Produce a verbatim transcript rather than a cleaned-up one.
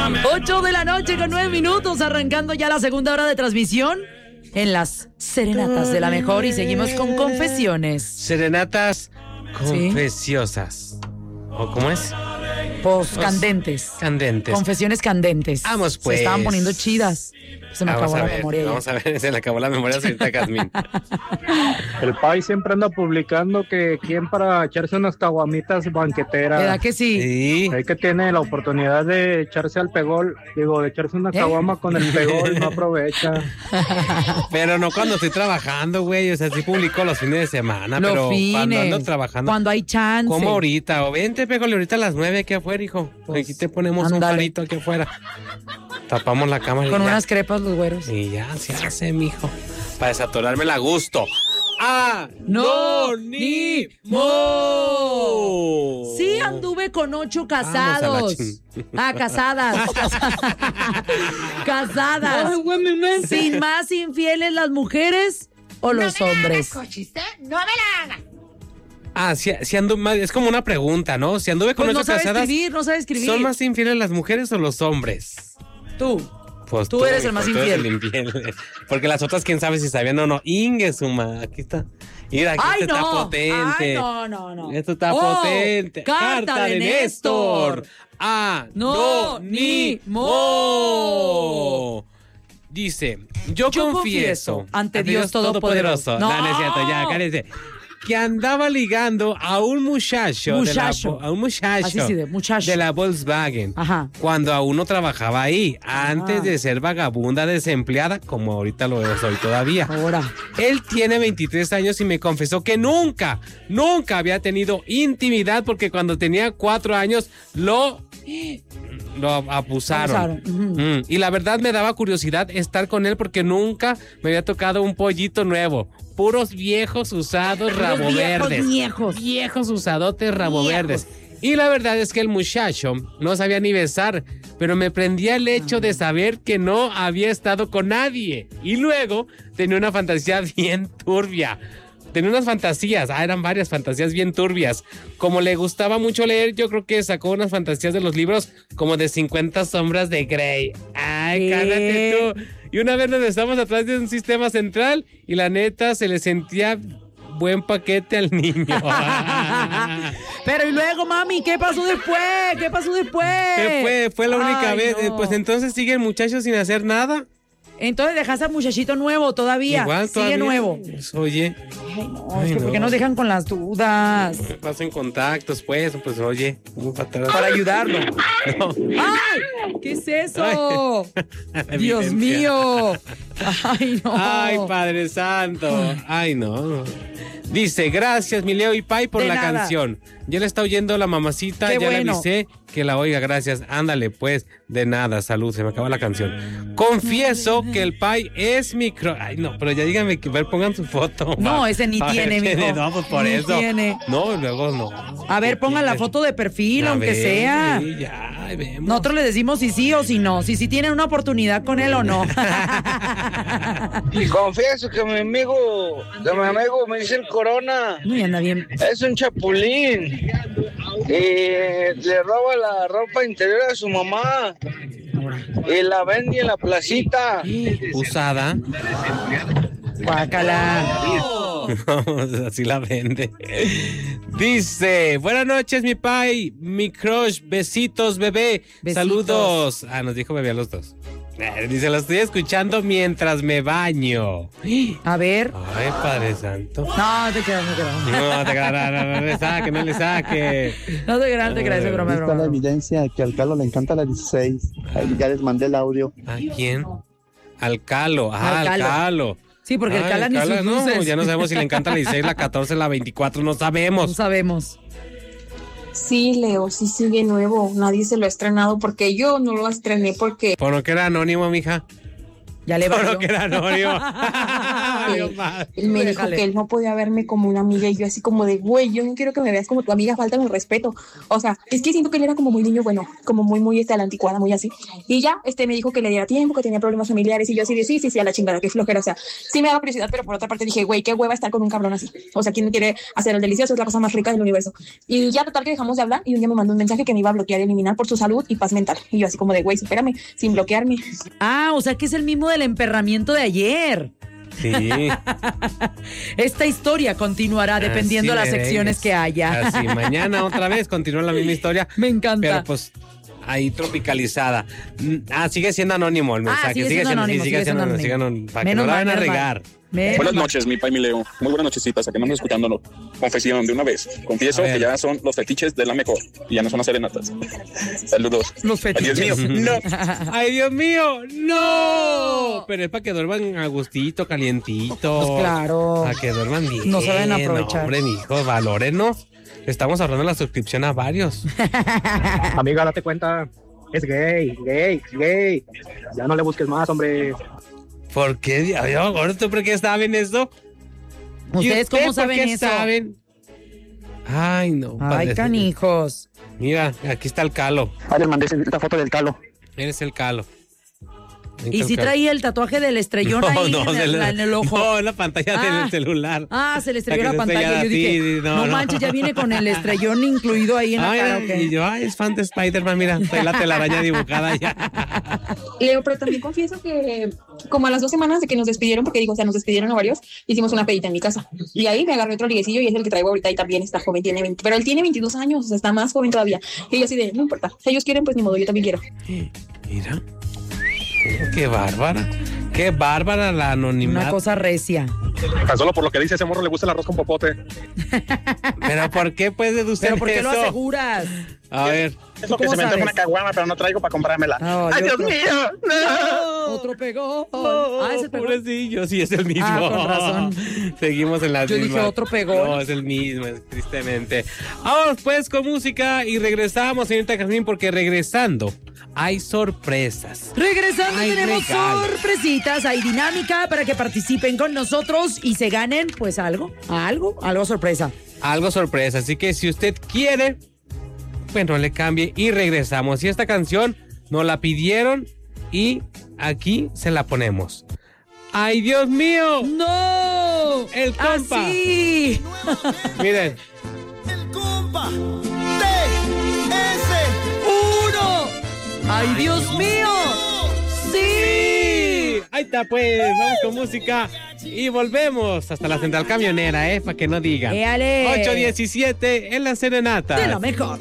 ocho de la noche con nueve minutos, arrancando ya la segunda hora de transmisión en las serenatas de la mejor y seguimos con confesiones. Serenatas confesiosas. ¿Sí? ¿O cómo es? Pues candentes. Candentes. Confesiones candentes. Vamos pues. Se estaban poniendo chidas. Se me vamos acabó la ver, memoria. Vamos a ver, se le acabó la memoria, señorita Jazmín. El Pai siempre anda publicando que quién para echarse unas caguamitas banqueteras. ¿Verdad que sí? Sí. Hay que tiene la oportunidad de echarse al pegol, digo, de echarse una ¿Eh? caguama con el pegol, no aprovecha. Pero no cuando estoy trabajando, güey, o sea, sí publico los fines de semana, Los pero fines, cuando ando trabajando. Cuando hay chance. Como ahorita, o vente, pégale ahorita a las nueve aquí afuera, hijo. Pues, aquí te ponemos ándale. un farito aquí afuera. Tapamos la cámara. Con y unas ya. crepas los güeros. Y ya se hace, mijo. Para desatorármela a gusto. ¡Ah! ¡No, ni mo! Sí, anduve con ocho Vamos casados. a la Ah, casadas. Casadas. Sin más infieles las mujeres o los no me hombres. La hagas, cochiste, no me la hagas. Ah, si, si anduve, es como una pregunta, ¿no? Si anduve con Pues no ocho sabe casadas, escribir, no sabe escribir. ¿son más infieles las mujeres o los hombres? Tú. Pues Tú eres el hijo, más tú eres infiel. el infiel. Porque las otras, quién sabe si sabían o no. Ingue, suma, aquí está. Mira, aquí Ay, este no. está potente. Ay, no, no, no. Esto está Oh, potente. carta de Néstor. Ah, No, no, ni ni mo. Dice, yo, Yo confieso, confieso ante Dios Todopoderoso. No, No. no es cierto, ya, cállese. Que andaba ligando a un muchacho, Muchacho. De la, a un muchacho, Así sí, de muchacho. de la Volkswagen, Ajá. cuando aún no trabajaba ahí, antes Ah. de ser vagabunda desempleada, como ahorita lo soy todavía. Ahora. Él tiene veintitrés años y me confesó que nunca, nunca había tenido intimidad porque cuando tenía cuatro años lo, lo abusaron. Abusaron, ujú. Mm, Y la verdad me daba curiosidad estar con él porque nunca me había tocado un pollito nuevo. Puros viejos usados rabo viejos, verdes. viejos. Viejos usadotes rabo Viejos. verdes. Y la verdad es que el muchacho no sabía ni besar, pero me prendía el hecho de saber que no había estado con nadie. Y luego tenía una fantasía bien turbia. Tenía unas fantasías, ah, eran varias fantasías bien turbias. Como le gustaba mucho leer, yo creo que sacó unas fantasías de los libros como de cincuenta sombras de Grey. Ay, ¿Qué? cállate tú. Y una vez nos estábamos atrás de un sistema central y la neta se le sentía buen paquete al niño. Pero y luego, mami, ¿qué pasó después? ¿Qué pasó después? ¿Qué fue? Fue la única Ay, vez. no. Eh, Pues entonces sigue el muchacho sin hacer nada. Entonces dejaste al muchachito nuevo todavía. Igual Sigue todavía. nuevo. Pues, oye, Ay, no, Ay, es que no. ¿por qué nos dejan con las dudas? pasen contactos, pues, pues oye. Para ayudarlo. ¡Ay! ¿Qué es eso? Dios Evidencia. mío. Ay, no. Ay, Padre Santo. Ay, no. Dice, gracias, mi Leo y Pai, por De la nada. canción. Ya le está oyendo la mamacita, Qué ya bueno. le avisé que la oiga, gracias. Ándale, pues, de nada, salud, se me acaba la canción. Confieso que el Pai es mi crush. Ay, no, pero ya díganme que ver, pongan su foto. No, va. ese ni A ver, tiene, mijo. No, pues por Ni eso. tiene. No, luego no. A ver, pongan la ¿Qué foto de perfil, A aunque ver, sea. sí, ya, ahí vemos. Nosotros le decimos si sí o si no. Si sí tienen una oportunidad con él o no. Y confieso que mi amigo, que mi amigo me dice el Corona, Uy, anda bien. es un chapulín. Y le roba la ropa interior a su mamá. Y la vende en la placita. Usada. Guácala. Así la vende. Dice, buenas noches, mi pai, mi crush, besitos, bebé. Besitos. Saludos. Ah, nos dijo bebé a los dos. Eh, Dice, lo estoy escuchando mientras me baño. A ver. Ay, Padre Santo. No, te quedas, no te quedas. No, te creas, no, no, no le saque, no le saque. No te creas, no te creas, es broma, es Ahí está la broma. evidencia que al Carlos le encanta la dieciséis. Ahí ya les mandé el audio. ¿A quién? Al Calo, ah, Al al Calo. Calo. Sí, porque el Ay, Cala ni sus no, luces. ya no sabemos si le encanta la dieciséis, la catorce, la veinticuatro, no No sabemos. sabemos. Sí, Leo, sí sigue nuevo. Nadie se lo ha estrenado porque yo no lo estrené porque Por lo que era anónimo, mija. Ya le Todo valió. lo que era anónimo. Valió Eh, madre. Él me dijo Déjale. que él no podía verme como una amiga y yo así como de, güey, yo no quiero que me veas como tu amiga, falta el respeto. O sea, es que siento que él era como muy niño, bueno, como muy, muy este, a la anticuada, muy así. Y ya, este, me dijo que le diera tiempo, que tenía problemas familiares y yo así de, sí, sí, sí, a la chingada, qué flojera. O sea, sí me daba curiosidad, pero por otra parte dije, güey, qué hueva estar con un cabrón así. O sea, ¿quién quiere hacer el delicioso? Es la cosa más rica del universo. Y ya total que dejamos de hablar y un día me mandó un mensaje que me iba a bloquear y eliminar por su salud y paz mental. Y yo así como de, güey, supérame, sin bloquearme. Ah, o sea que es el mismo del emperramiento de ayer. Sí. Esta historia continuará dependiendo de Así las le secciones vengas. que haya. Así, mañana otra vez continúa la misma historia. Me encanta. Pero pues ahí tropicalizada. Mm, Ah, sigue siendo anónimo el mensaje. Ah, sigue siendo anónimo, sí, sigue siendo siendo- anónimo. sigue anónimo, para que Menos no la mal, vayan a menos mal. regar. Menos Buenas mal. noches, mi pai, mi Leo. Muy buenas nochecitas, a que me andan escuchándolo. Confesión de una vez. Confieso A ver. que ya son los fetiches de la mejor. Y ya no son las serenatas. Saludos. Los Ay, fetiches. Dios mío, no. ¡Ay, Dios mío! ¡No! Pero es para que duerman a gustito, calientito. Pues claro. Para que duerman bien. No saben aprovechar. No, hombre, mijo, valórenos. Estamos ahorrando la suscripción a varios. Amiga, date cuenta. Es gay, gay, gay. Ya no le busques más, hombre. ¿Por qué, diablo? ¿Ahora tú por qué saben eso? ¿Y ¿Ustedes cómo por saben qué eso? saben? Ay, no. Ay, padre. canijos. Mira, aquí está el calo. Ah, les mandé la foto del calo. Eres el calo. ¿Y si traía el tatuaje del estrellón No, ahí no, en, se el, le- en el ojo? No, en la pantalla Ah. del celular. Ah, se le estrelló La la, que se pantalla. estrella Yo dije, a ti, no, no, no. manches, ya viene con el estrellón incluido ahí en la Ay, cara. ay, ¿o qué? y yo, ay, es fan de Spider-Man, mira, trae la telaraña dibujada ya. Leo, pero también confieso que como a las dos semanas de que nos despidieron, porque digo, o sea, nos despidieron a varios, hicimos una pedita en mi casa. Y ahí me agarré otro liguecillo y es el que traigo ahorita y también está joven, tiene veinte, pero él tiene veintidós años, o sea, está más joven todavía. Y yo así de, no importa, si ellos quieren, pues ni modo, yo también quiero. Mira. Qué bárbara. Qué bárbara la Una anonimato. cosa recia. Tan solo por lo que dice ese morro le gusta el arroz con popote. Pero ¿por qué puedes deducir ¿Pero por qué lo eso? aseguras? A ver. Es lo que ¿Cómo se me antoja sabes? una caguama, pero no traigo para comprármela. No, ¡Ay, yo Dios creo- mío! ¡No! Otro pegón. Oh, Ah, ese pegón. pobrecillo, sí, es el mismo. Ah, con razón. Seguimos en la Yo dije otro pegón. No, es el mismo, es- tristemente. Vamos pues con música y regresamos, señorita Jazmín, porque regresando hay sorpresas. Regresando Hay tenemos regalos. sorpresitas, hay dinámica para que participen con nosotros y se ganen pues algo, algo, algo sorpresa. Algo sorpresa, así que si usted quiere, pues no le cambie y regresamos. Y esta canción nos la pidieron y aquí se la ponemos. ¡Ay, Dios mío! ¡No! El compa. ¡Así! Miren. El compa T S ¡Uno! ¡Ay, Dios mío! ¡Sí! Ahí está pues, vamos con música y volvemos hasta la central camionera, eh, para que no digan. ¡Éale! ocho diecisiete en la serenata. De la mejor.